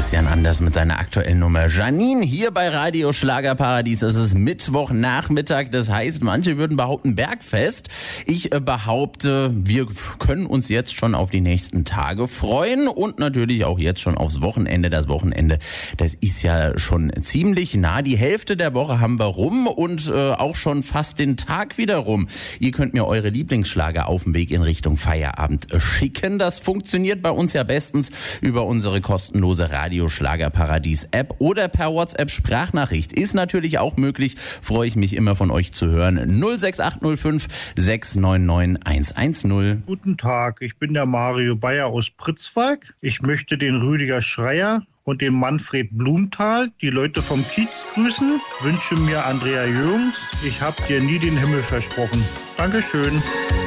Christian Anders mit seiner aktuellen Nummer. Janine hier bei Radio Schlagerparadies. Es ist Mittwochnachmittag, das heißt, manche würden behaupten Bergfest. Ich behaupte, wir können uns jetzt schon auf die nächsten Tage freuen und natürlich auch jetzt schon aufs Wochenende. Das Wochenende, das ist ja schon ziemlich nah. Die Hälfte der Woche haben wir rum und auch schon fast den Tag wieder rum. Ihr könnt mir eure Lieblingsschlager auf dem Weg in Richtung Feierabend schicken. Das funktioniert bei uns ja bestens über unsere kostenlose Radio Schlagerparadies App oder per WhatsApp Sprachnachricht. Ist natürlich auch möglich, freue ich mich immer von euch zu hören. 06805 699 110. Guten Tag, ich bin der Mario Bayer aus Pritzwalk. Ich möchte den Rüdiger Schreier und den Manfred Blumenthal, die Leute vom Kiez, grüßen. Wünsche mir Andrea Jürgens. Ich hab dir nie den Himmel versprochen. Dankeschön.